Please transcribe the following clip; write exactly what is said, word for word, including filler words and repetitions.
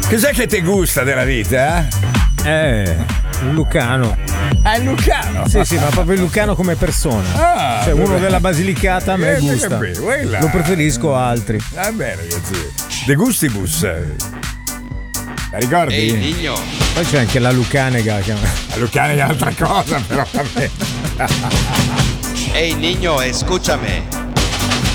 Cos'è che ti gusta della vita? Eh, eh il Lucano. Ah, il Lucano? Sì, sì, ma proprio il Lucano come persona. Ah, cioè, uno bene. della Basilicata a me Eh, gusta. capito, quella. Lo preferisco a altri. Va bene, ragazzi. De gustibus. La ricordi? Ehi, Nigno. Poi c'è anche la Lucanega. Che... La Lucanega è un'altra cosa, però. Ehi, Nigno, escúchame.